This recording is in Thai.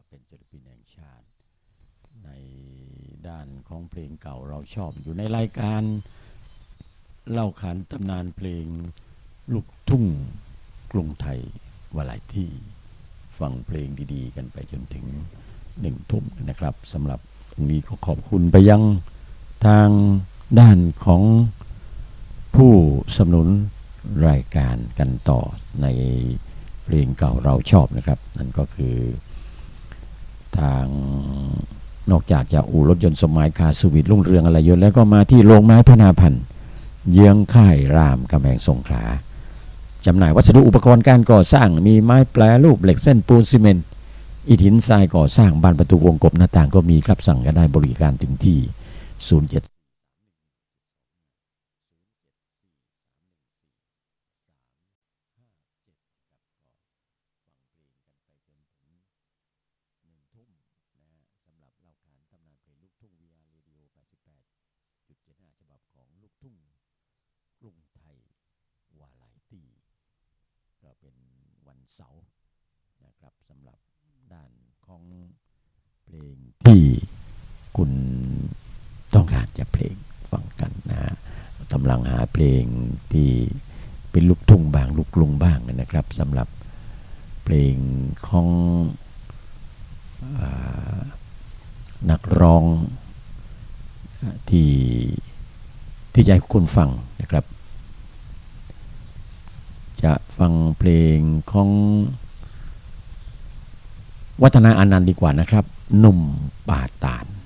เป็นศิลปินแห่งชาติในด้านของเพลงเก่าเราชอบอยู่ในรายการเล่าขานตำนานเพลงลูกทุ่งกรุงไทยวาไรตี้ฟังเพลงดีๆกันไปจนถึง1 ทุ่มนะครับสำหรับตรงนี้ก็ขอบคุณไปยังทางด้านของผู้สนับสนุนรายการกันต่อในเพลงเก่าเราชอบนะครับนั่นก็คือทางนอกจากจะอู่รถยนต์สมัยคาสุวิทย์รุ่งเรืองอะไรยนต์แล้วก็มาที่โรงไม้พนาพันธ์เยื้องค่ายรามคำแหงสงขลาจำหน่ายวัสดุอุปกรณ์การก่อสร้างมีไม้แปรรูปเหล็กเส้นปูนซีเมนต์อิฐหินทรายก่อสร้างบานประตูวงกบหน้าต่างก็มีครับสั่งกันได้บริการถึงที่07ก็เป็นวันเสาร์นะครับสำหรับด้านของเพลงที่คุณต้องการจะเพลงฟังกันนะกำลังหาเพลงที่เป็นลูกทุ่งบ้างลูกกรุงบ้างนะครับสำหรับเพลงของนักร้องที่จะให้คุณฟังนะครับจะฟังเพลงของวัฒนาอนันต์ดีกว่านะครับหนุ่มป่าตาล